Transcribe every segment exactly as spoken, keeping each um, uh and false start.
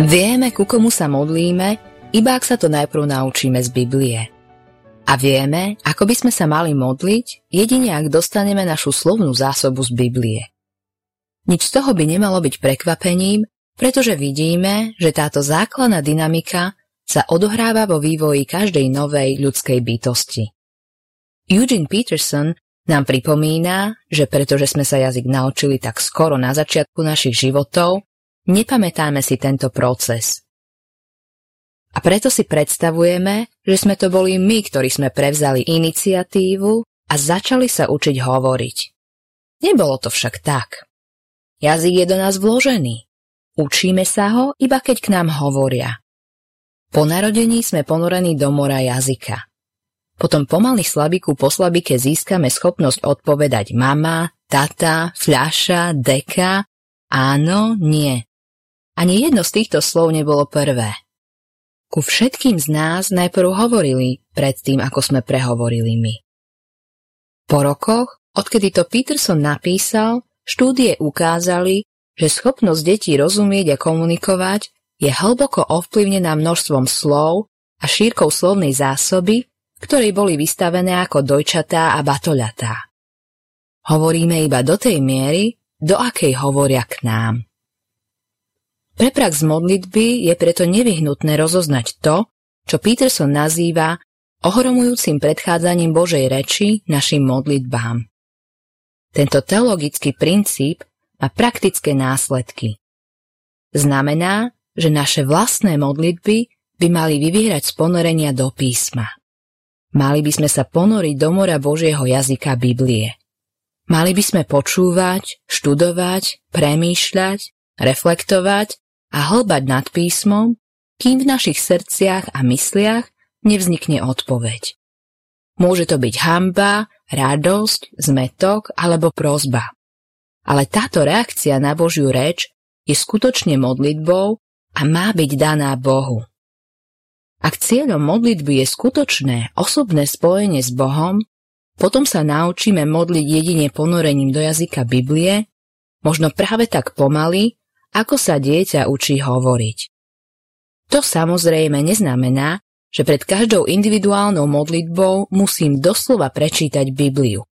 Vieme, ku komu sa modlíme, iba ak sa to najprv naučíme z Biblie. A vieme, ako by sme sa mali modliť, jedine ak dostaneme našu slovnú zásobu z Biblie. Nič z toho by nemalo byť prekvapením, pretože vidíme, že táto základná dynamika sa odohráva vo vývoji každej novej ľudskej bytosti. Eugene Peterson nám pripomína, že pretože sme sa jazyk naučili tak skoro na začiatku našich životov, nepamätáme si tento proces. A preto si predstavujeme, že sme to boli my, ktorí sme prevzali iniciatívu a začali sa učiť hovoriť. Nebolo to však tak. Jazyk je do nás vložený. Učíme sa ho, iba keď k nám hovoria. Po narodení sme ponorení do mora jazyka. Potom pomaly slabiku po slabike získame schopnosť odpovedať mama, tata, fľaša, deka, áno, nie. Ani jedno z týchto slov nebolo prvé. Ku všetkým z nás najprv hovorili predtým, ako sme prehovorili my. Po rokoch, odkedy to Peterson napísal, štúdie ukázali, že schopnosť detí rozumieť a komunikovať je hlboko ovplyvnená množstvom slov a šírkou slovnej zásoby, ktorej boli vystavené ako dojčatá a batoľatá. Hovoríme iba do tej miery, do akej hovoria k nám. Pre prax modlitby je preto nevyhnutné rozoznať to, čo Peterson nazýva ohromujúcim predchádzaním Božej reči našim modlitbám. Tento teologický princíp má praktické následky. Znamená, že naše vlastné modlitby by mali vyvierať z ponorenia do písma. Mali by sme sa ponoriť do mora Božieho jazyka Biblie. Mali by sme počúvať, študovať, premýšľať, reflektovať a hlbať nad písmom, kým v našich srdciach a mysliach nevznikne odpoveď. Môže to byť hanba, radosť, zmätok alebo prosba. Ale táto reakcia na Božiu reč je skutočne modlitbou a má byť daná Bohu. Ak cieľom modlitby je skutočné osobné spojenie s Bohom, potom sa naučíme modliť jedine ponorením do jazyka Biblie, možno práve tak pomaly, ako sa dieťa učí hovoriť. To samozrejme neznamená, že pred každou individuálnou modlitbou musím doslova prečítať Bibliu.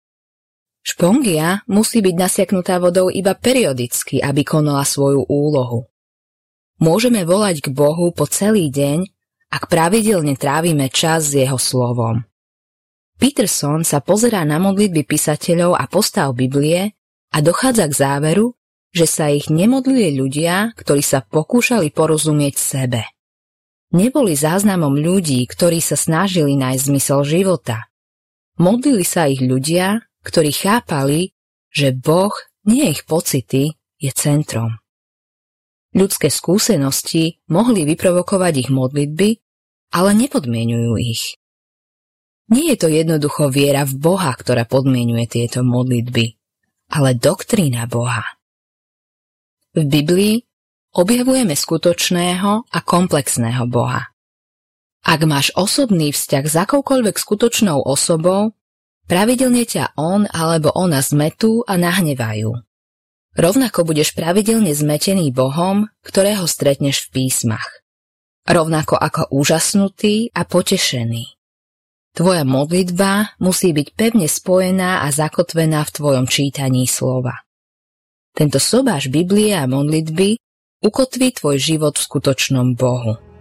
Špongia musí byť nasiaknutá vodou iba periodicky, aby konala svoju úlohu. Môžeme volať k Bohu po celý deň, ak pravidelne trávime čas s jeho slovom. Peterson sa pozerá na modlitby písateľov a postav Biblie a dochádza k záveru, že sa ich nemodlili ľudia, ktorí sa pokúšali porozumieť sebe. Neboli záznamom ľudí, ktorí sa snažili nájsť zmysel života. Modlili sa ich ľudia, ktorí chápali, že Boh, nie ich pocity, je centrom. Ľudské skúsenosti mohli vyprovokovať ich modlitby, ale nepodmienujú ich. Nie je to jednoducho viera v Boha, ktorá podmienuje tieto modlitby, ale doktrína Boha. V Biblii objavujeme skutočného a komplexného Boha. Ak máš osobný vzťah s akoukoľvek skutočnou osobou, pravidelne ťa on alebo ona zmetú a nahnevajú. Rovnako budeš pravidelne zmetený Bohom, ktorého stretneš v písmach. Rovnako ako úžasnutý a potešený. Tvoja modlitba musí byť pevne spojená a zakotvená v tvojom čítaní slova. Tento sobáš Biblie a modlitby ukotví tvoj život v skutočnom Bohu.